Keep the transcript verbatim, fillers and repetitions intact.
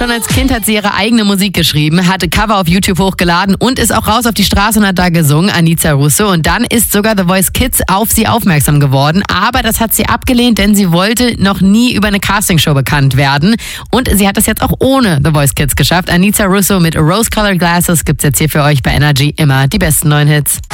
Schon als Kind hat sie ihre eigene Musik geschrieben, hatte Cover auf YouTube hochgeladen und ist auch raus auf die Straße und hat da gesungen, Anica Russo. Und dann ist sogar The Voice Kids auf sie aufmerksam geworden. Aber das hat sie abgelehnt, denn sie wollte noch nie über eine Castingshow bekannt werden. Und sie hat das jetzt auch ohne The Voice Kids geschafft. Anica Russo mit Rose Colored Glasses gibt's jetzt hier für euch bei Energy immer die besten neuen Hits.